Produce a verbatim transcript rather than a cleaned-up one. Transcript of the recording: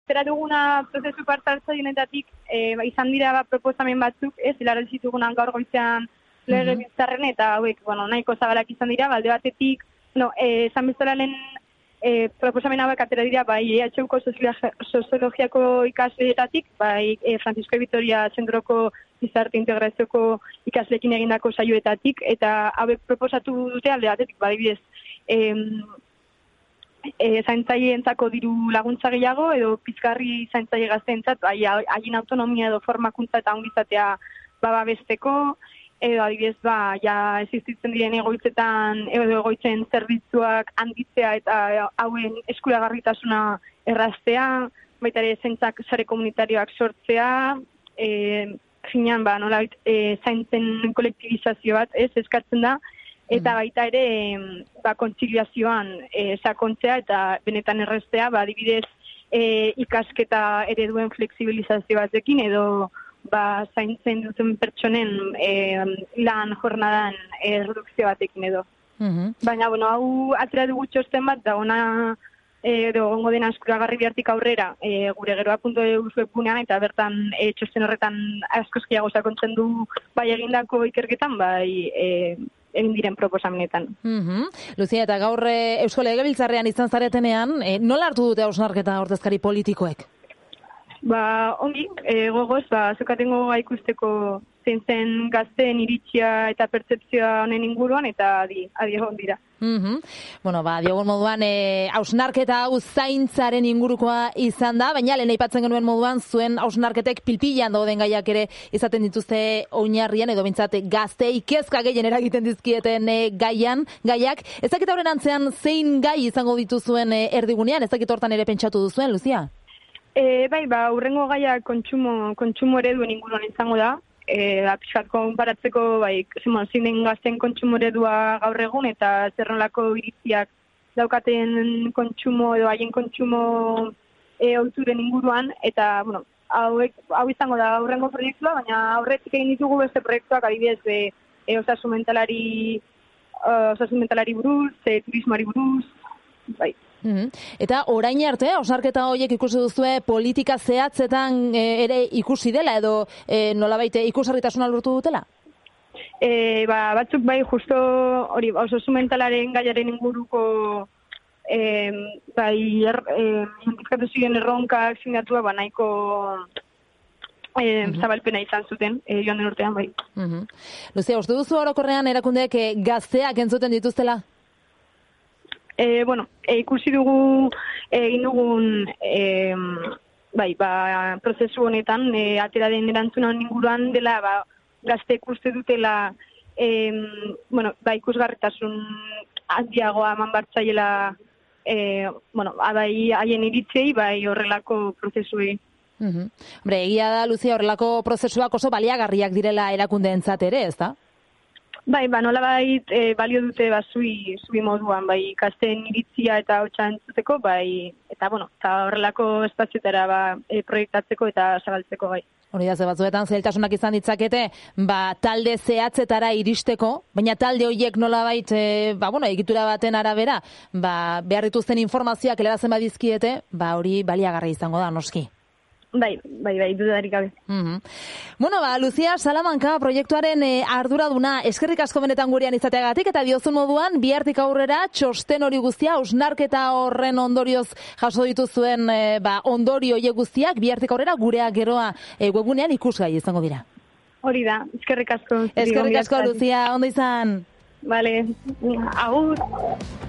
espera duguna prozesu parte hartzailetatik e, izan dira ba, proposamen batzuk, ez, hilarra zitugunan gaur goizean legebiltzarren, eta hauek, bueno, nahiko zabalak izan dira, balde batetik, no, e, esan bezalaren e, proposamen hauek atera dira, bai, E H Uko soziologiako ikasleetatik, bai, e, Francisco de Vitoria zentroko gizarte integrazioko ikaslekin egindako saioetatik, eta hauek proposatu dute alde batetik, bai, bidez, em, E, zaintzaieentzako diru laguntza gehiago edo pizgarri zaintzaile gazteentzat bai, haien autonomia edo formakuntza eta ongizatea babesteko edo adibidez ba ja existitzen diren egoitzetan edo egoitzen zerbitzuak handitzea eta hauen eskuragarritasuna erraztea, baita ere zaintzak sare komunitarioak sortzea, eh finean ba nolabait e, zaintzen kolektibizazio bat, ez eskatzen da. Eta baita ere, ba, kontziliazioan e, sakontzea eta benetan errestea, ba, adibidez e, ikasketa ereduen fleksibilizazio batekin, edo ba, zaintzen duten pertsonen e, lan jornadan e, redukzio batekin edo. Mm-hmm. Baina, bueno, hau atera dugu txosten bat, da ona edo gongo dena eskuragarri bihartik aurrera e, gure geroa puntu eus webgunean, eta bertan e, txosten horretan askoskiago sakontzen du bai egindako ikerketan, bai e, egin diren proposamenetan. Mm-hmm. Lucia, eta gaur e, Eusko Legebiltzarrean izan zaretenean, e, nola hartu dute hausnarketa ordezkari politikoek? Ba, ongi, e, gogoz, ba, zokaten gogoa ikusteko zein zen gazteen iritzia eta pertzepzioa honen inguruan, eta adi, adi egon dira. Mm-hmm. Bueno, ba, diogun moduan, e, hausnarketa hau zaintzaren ingurukoa izan da, baina lehen aipatzen genuen moduan, zuen hausnarketek pilpilan dauden gaiak ere izaten dituzte oinarrian, edo bintzat gazteei kezka gehien eragiten dizkieten e, gaian, gaiak. Ez dakit horren antzean zein gai izango dituzuen e, erdigunean, ez dakit hortan ere pentsatu duzuen, Lucia? E, bai, ba, urrengo gaia kontsumo, kontsumo ereduen inguruan izango da. E, da, pixkat konparatzeko, bai, zein den gazten kontsumo eredua gaur egun, eta zerronlako iritziak daukaten kontsumo edo haien kontsumo e, ohituren inguruan, eta, bueno, hauek, hau izango da aurrengo proiektua, baina aurretik egin ditugu beste proiektuak, adibidez, e, e, osasun mentalari, uh, osasun mentalari buruz, e, turismoari buruz, bai. Mm-hmm. Eta orain arte, hausnarketa horiek ikusi duzue politika zehatzetan e, ere ikusi dela edo e, nolabait ikusgarritasuna lortu dutela? E, ba, batzuk bai, justo hori, osasun mentalaren gaiaren inguruko e, bai, er, e, identifikatu ziren erronkak sinatua, ba, nahiko e, mm-hmm. zabalpena izan zuten, e, joan den urtean bai. Mm-hmm. Lucia, uste duzu orokorrean erakundeek e, gazteak entzuten dituztela? E, bueno, e, ikusi dugu egin dugun e, bai, ba, prozesu honetan e, atera den erantzuna inguruan dela ba, gazte ikuste dutela e, bueno, ba, ikusgarritasun handiagoa eman bartzaiela e, bueno, bai haien iritzei bai horrelako prozesuei. Mm-hmm. Hombre, egia da, Lucia, horrelako prozesuak oso baliagarriak direla erakundeentzat ere, ez da? Bai, ba, nola bai, e, balio dute ba, zui, zui moduan, bai, ikasten iritzia eta hotxa entzuteko, bai, eta, bueno, eta horrelako espazioetara ba, e, proiektatzeko eta zabaltzeko, bai. Hori da, ze batzuetan zailtasunak izan ditzakete, ba, talde zehatzetara iristeko, baina talde horiek nolabait, e, ba, bueno, egitura baten arabera, ba, behar dituzten informazioak helarazen badizkiete, ba, hori baliagarri izango da, noski. Bai, bai, bai, dudarik gabe. Mm-hmm. Bueno, ba, Lucia Salamanca proiektuaren e, arduraduna eskerrik asko benetan gurean izateagatik, eta diozun moduan, bihartik aurrera, txosten hori guztia, hausnarketa horren ondorioz jaso dituzuen e, ba, ondorio horiek guztiak, bihartik aurrera gurea geroa e, webgunean ikusgai izango dira. Hori da, eskerrik asko. Eskerrik asko, Lucia, ondo izan. Vale, agur.